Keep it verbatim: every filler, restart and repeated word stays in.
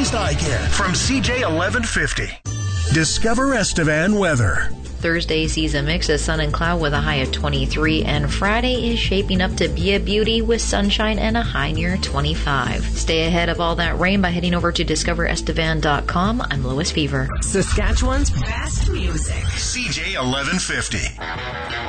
best eye care from C J eleven fifty. Discover Estevan weather. Thursday sees a mix of sun and cloud with a high of twenty-three, and Friday is shaping up to be a beauty with sunshine and a high near twenty-five. Stay ahead of all that rain by heading over to discover estevan dot com. I'm Lois Fever. Saskatchewan's best music. C J eleven fifty.